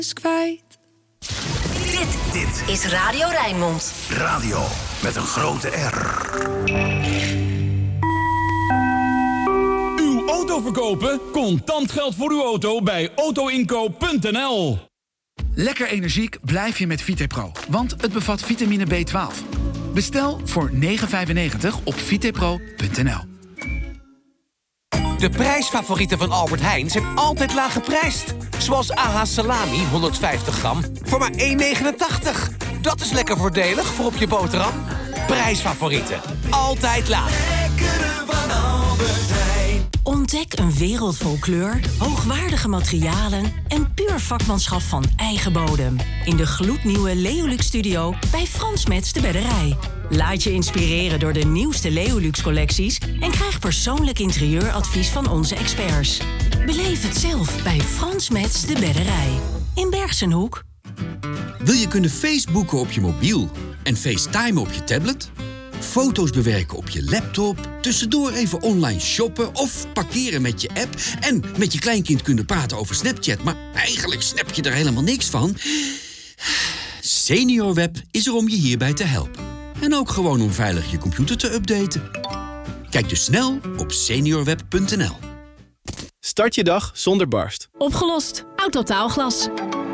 kwijt. Dit is Radio Rijnmond. Radio met een grote R. Uw auto verkopen? Contant geld voor uw auto bij autoinkoop.nl. Lekker energiek blijf je met Vitepro, want het bevat vitamine B12. Bestel voor €9,95 op vitepro.nl. De prijsfavorieten van Albert Heijn zijn altijd laag geprijsd. Zoals AH Salami 150 gram voor maar €1,89. Dat is lekker voordelig voor op je boterham. Prijsfavorieten, altijd laag. Lekkere van Albert Heijn. Ontdek een wereld vol kleur, hoogwaardige materialen en puur vakmanschap van eigen bodem. In de gloednieuwe Leolux Studio bij Frans Mets de Bedderij. Laat je inspireren door de nieuwste Leolux-collecties en krijg persoonlijk interieuradvies van onze experts. Beleef het zelf bij Frans Mets de Bedderij. In Bergsenhoek. Wil je kunnen Facebooken op je mobiel en FaceTimen op je tablet? Foto's bewerken op je laptop, tussendoor even online shoppen of parkeren met je app en met je kleinkind kunnen praten over Snapchat, maar eigenlijk snap je er helemaal niks van? SeniorWeb is er om je hierbij te helpen. En ook gewoon om veilig je computer te updaten. Kijk dus snel op seniorweb.nl. Start je dag zonder barst. Opgelost. Autotaalglas.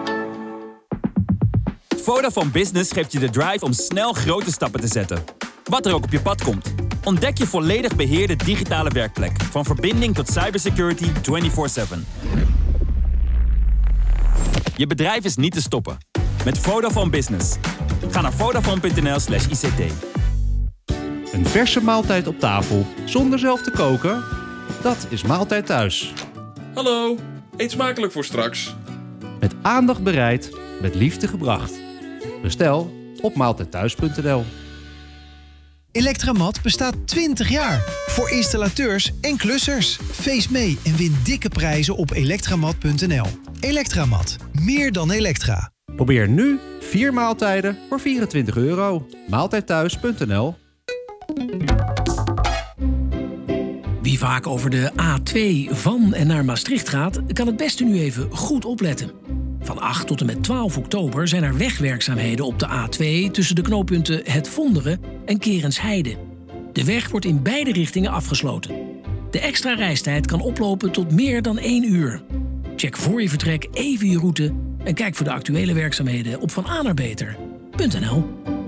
Vodafone Business geeft je de drive om snel grote stappen te zetten. Wat er ook op je pad komt. Ontdek je volledig beheerde digitale werkplek. Van verbinding tot cybersecurity 24/7. Je bedrijf is niet te stoppen. Met Vodafone Business. Ga naar vodafone.nl/ICT. Een verse maaltijd op tafel, zonder zelf te koken? Dat is Maaltijd Thuis. Hallo, eet smakelijk voor straks. Met aandacht bereid, met liefde gebracht. Bestel op maaltijdthuis.nl. Electramat bestaat 20 jaar. Voor installateurs en klussers. Feest mee en win dikke prijzen op elektramat.nl. Electramat. Meer dan elektra. Probeer nu 4 maaltijden voor €24. Maaltijdthuis.nl. Wie vaak over de A2 van en naar Maastricht gaat, kan het beste nu even goed opletten. Van 8 tot en met 12 oktober zijn er wegwerkzaamheden op de A2 tussen de knooppunten Het Vonderen en Kerensheide. De weg wordt in beide richtingen afgesloten. De extra reistijd kan oplopen tot meer dan 1 uur. Check voor je vertrek even je route en kijk voor de actuele werkzaamheden op vananerbeter.nl.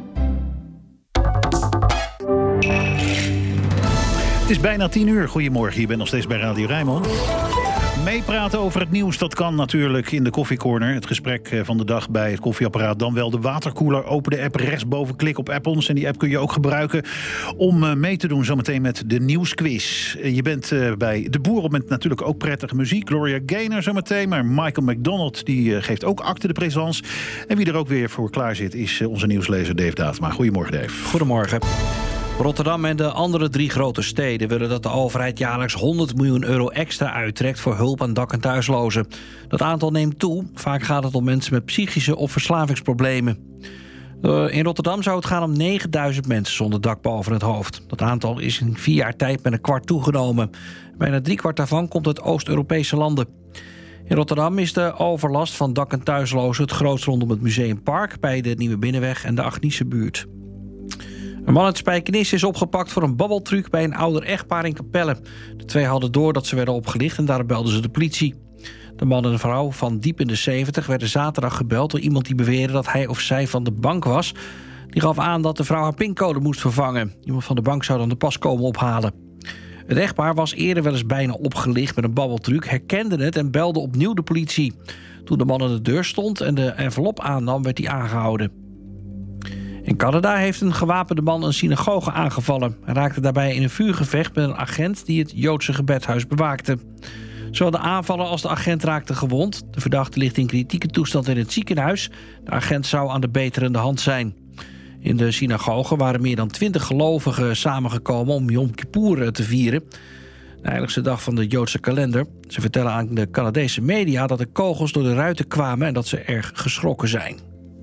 Het is bijna 10 uur. Goedemorgen, je bent nog steeds bij Radio Rijnmond. Meepraten over het nieuws, dat kan natuurlijk in de koffiecorner. Het gesprek van de dag bij het koffieapparaat, dan wel de waterkoeler. Open de app rechtsboven, klik op App Ons. En die app kun je ook gebruiken om mee te doen zometeen met de nieuwsquiz. Je bent bij De Boer met natuurlijk ook prettige muziek. Gloria Gaynor zometeen, maar Michael McDonald die geeft ook acte de présence. En wie er ook weer voor klaar zit is onze nieuwslezer Dave Datema. Goedemorgen, Dave. Goedemorgen. Rotterdam en de andere 3 grote steden willen dat de overheid jaarlijks €100 miljoen extra uittrekt voor hulp aan dak- en thuislozen. Dat aantal neemt toe. Vaak gaat het om mensen met psychische of verslavingsproblemen. In Rotterdam zou het gaan om 9000 mensen zonder dak boven het hoofd. Dat aantal is in 4 jaar tijd met 1/4 toegenomen. Bijna 3/4 daarvan komt uit Oost-Europese landen. In Rotterdam is de overlast van dak- en thuislozen het grootst rondom het Museumpark, bij de Nieuwe Binnenweg en de Agniesebuurt. Een man uit Spijkenisse is opgepakt voor een babbeltruc bij een ouder echtpaar in Capelle. De 2 hadden door dat ze werden opgelicht en daarop belden ze de politie. De man en de vrouw van diep in de 70 werden zaterdag gebeld door iemand die beweerde dat hij of zij van de bank was. Die gaf aan dat de vrouw haar pincode moest vervangen. Iemand van de bank zou dan de pas komen ophalen. Het echtpaar was eerder wel eens bijna opgelicht met een babbeltruc, herkende het en belde opnieuw de politie. Toen de man aan de deur stond en de envelop aannam, werd hij aangehouden. In Canada heeft een gewapende man een synagoge aangevallen. Hij raakte daarbij in een vuurgevecht met een agent die het Joodse gebedshuis bewaakte. Zowel de aanvaller als de agent raakten gewond. De verdachte ligt in kritieke toestand in het ziekenhuis. De agent zou aan de beterende hand zijn. In de synagoge waren meer dan 20 gelovigen samengekomen om Yom Kippur te vieren. De heiligste dag van de Joodse kalender. Ze vertellen aan de Canadese media dat er kogels door de ruiten kwamen en dat ze erg geschrokken zijn.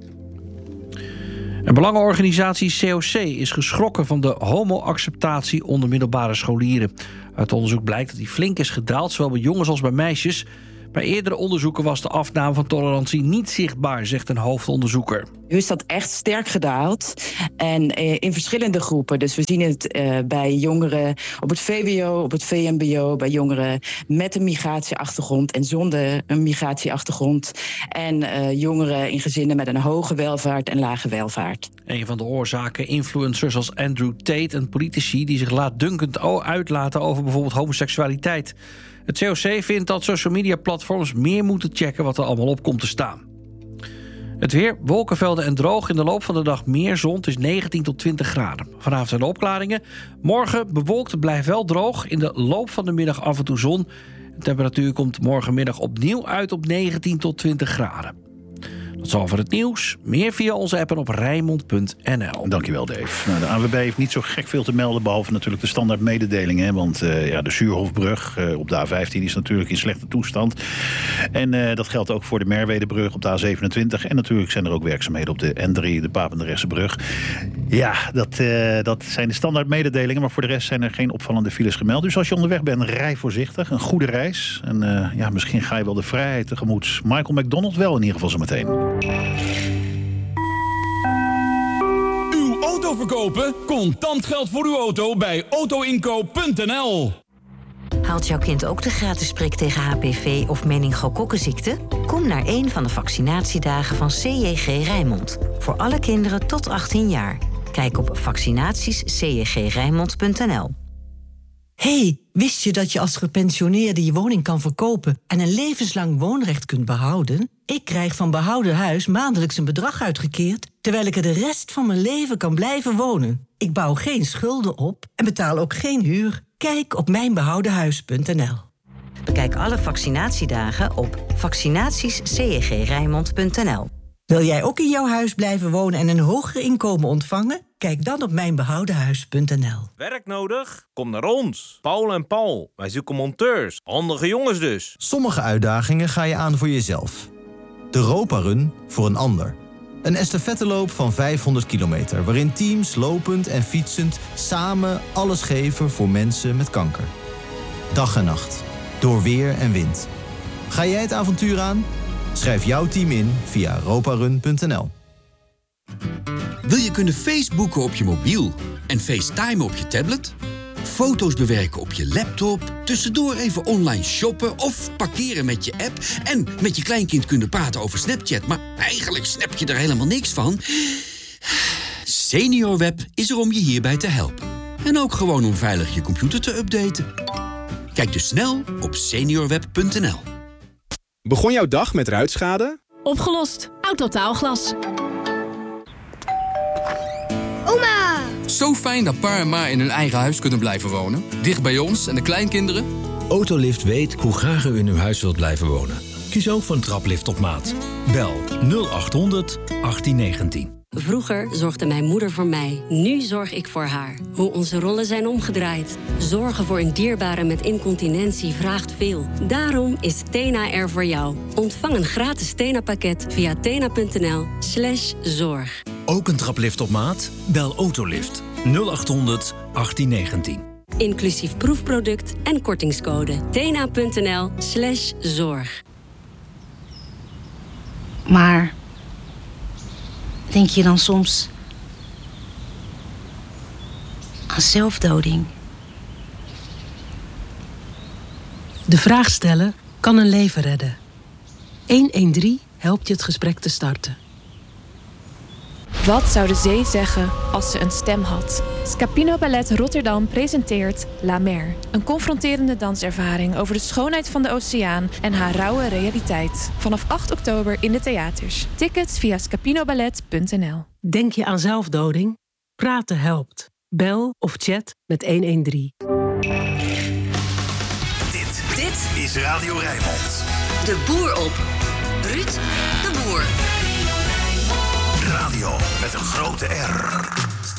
Een belangenorganisatie COC is geschrokken van de homo-acceptatie onder middelbare scholieren. Uit onderzoek blijkt dat die flink is gedaald, zowel bij jongens als bij meisjes. Bij eerdere onderzoeken was de afname van tolerantie niet zichtbaar, zegt een hoofdonderzoeker. Nu is dat echt sterk gedaald en in verschillende groepen. Dus we zien het bij jongeren op het VWO, op het VMBO... bij jongeren met een migratieachtergrond en zonder een migratieachtergrond... en jongeren in gezinnen met een hoge welvaart en lage welvaart. Een van de oorzaken influencers als Andrew Tate en politici... die zich laatdunkend uitlaten over bijvoorbeeld homoseksualiteit. Het COC vindt dat social media platforms meer moeten checken wat er allemaal op komt te staan. Het weer, wolkenvelden en droog. In de loop van de dag meer zon. Het is 19 tot 20 graden. Vanavond zijn er opklaringen. Morgen bewolkt, blijft wel droog. In de loop van de middag af en toe zon. De temperatuur komt morgenmiddag opnieuw uit op 19 tot 20 graden. Dat is al voor het nieuws. Meer via onze app en op Rijnmond.nl. Dankjewel, Dave. Nou, de ANWB heeft niet zo gek veel te melden... behalve natuurlijk de standaard mededelingen. Want de Zuurhofbrug op de A15 is natuurlijk in slechte toestand. En dat geldt ook voor de Merwedebrug op de A27. En natuurlijk zijn er ook werkzaamheden op de N3, de Papendrechtsebrug. Ja, dat zijn de standaard mededelingen. Maar voor de rest zijn er geen opvallende files gemeld. Dus als je onderweg bent, rij voorzichtig. Een goede reis. En misschien ga je wel de vrijheid tegemoet. Michael McDonald wel in ieder geval zo meteen. Uw auto verkopen? Contant geld voor uw auto bij autoinkoop.nl. Haalt jouw kind ook de gratis prik tegen HPV of meningokokkenziekte? Kom naar een van de vaccinatiedagen van CJG Rijnmond. Voor alle kinderen tot 18 jaar. Kijk op vaccinatiescjgrijnmond.nl. Hey, wist je dat je als gepensioneerde je woning kan verkopen... en een levenslang woonrecht kunt behouden? Ik krijg van Behouden Huis maandelijks een bedrag uitgekeerd... terwijl ik er de rest van mijn leven kan blijven wonen. Ik bouw geen schulden op en betaal ook geen huur. Kijk op mijnbehoudenhuis.nl. Bekijk alle vaccinatiedagen op vaccinatiescjgrijnmond.nl. Wil jij ook in jouw huis blijven wonen en een hoger inkomen ontvangen? Kijk dan op mijnbehoudenhuis.nl. Werk nodig? Kom naar ons. Paul en Paul. Wij zoeken monteurs. Handige jongens dus. Sommige uitdagingen ga je aan voor jezelf. De Europa Run voor een ander. Een estafetteloop van 500 kilometer... waarin teams lopend en fietsend samen alles geven voor mensen met kanker. Dag en nacht. Door weer en wind. Ga jij het avontuur aan? Schrijf jouw team in via europarun.nl. Wil je kunnen Facebooken op je mobiel en FaceTime op je tablet? Foto's bewerken op je laptop, tussendoor even online shoppen of parkeren met je app en met je kleinkind kunnen praten over Snapchat, maar eigenlijk snap je er helemaal niks van? SeniorWeb is er om je hierbij te helpen. En ook gewoon om veilig je computer te updaten. Kijk dus snel op seniorweb.nl. Begon jouw dag met ruitschade? Opgelost. Autotaalglas. Oma! Zo fijn dat pa en ma in hun eigen huis kunnen blijven wonen. Dicht bij ons en de kleinkinderen. Autolift weet hoe graag u in uw huis wilt blijven wonen. Kies ook voor een traplift op maat. Bel 0800 1819. Vroeger zorgde mijn moeder voor mij. Nu zorg ik voor haar. Hoe onze rollen zijn omgedraaid. Zorgen voor een dierbare met incontinentie vraagt veel. Daarom is Tena er voor jou. Ontvang een gratis Tena-pakket via tena.nl/zorg. Ook een traplift op maat? Bel Autolift 0800 1819. Inclusief proefproduct en kortingscode. tena.nl/zorg. Maar denk je dan soms aan zelfdoding? De vraag stellen kan een leven redden. 113 helpt je het gesprek te starten. Wat zou de zee zeggen als ze een stem had? Scapino Ballet Rotterdam presenteert La Mer. Een confronterende danservaring over de schoonheid van de oceaan en haar rauwe realiteit. Vanaf 8 oktober in de theaters. Tickets via scapinoballet.nl. Denk je aan zelfdoding? Praten helpt. Bel of chat met 113. Dit is Radio Rijnmond. De boer op. Ruud de Boer. Radio met een grote R.